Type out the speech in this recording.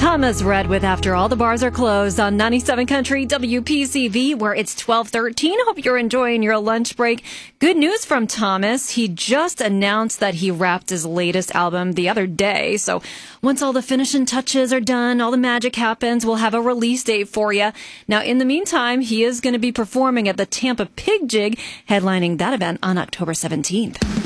Thomas Red with After All the Bars Are Closed on 97 Country WPCV, where it's 12:13. Hope you're enjoying your lunch break. Good news from Thomas. He just announced that he wrapped his latest album the other day. So once all the finishing touches are done, all the magic happens, we'll have a release date for you. Now, in the meantime, he is going to be performing at the Tampa Pig Jig, headlining that event on October 17th.